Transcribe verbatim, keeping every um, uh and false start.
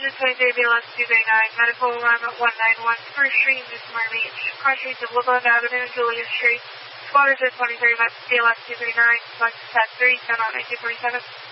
Engine twenty-three, B L S two thirty-nine, medical run one ninety-one, Spruce Street, Newsmore Beach, car streets of Woodland Avenue, Julia Street, Squatters at twenty-three, B L S two thirty-nine, Lexus at three, ten on nineteen forty-seven.